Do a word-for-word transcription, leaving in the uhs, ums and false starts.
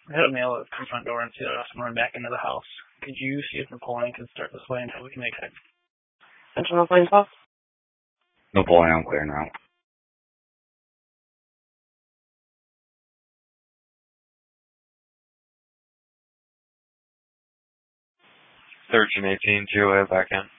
I had a mail at the front door and see that us run back into the house. Could you see if Napoleon can start this way until we can make it? Central Plains House? Napoleon, clear now. Surgeon eighteen, G O A back in.